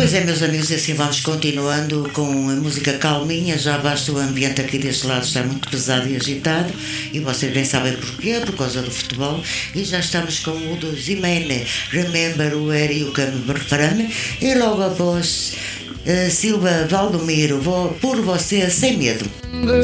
Pois é, meus amigos, e assim vamos continuando com a música calminha. Já basta, o ambiente aqui deste lado está muito pesado e agitado, e vocês bem sabem porquê, por causa do futebol. E já estamos com o do Zimene, Remember Where You Come From, e logo após Silva Valdomiro, Vou por Você Sem Medo.